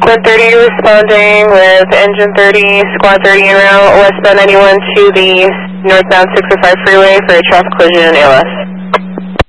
1130 responding with engine 30, squad 30 en route, westbound 91 to the northbound 605 freeway for a traffic collision in ALS.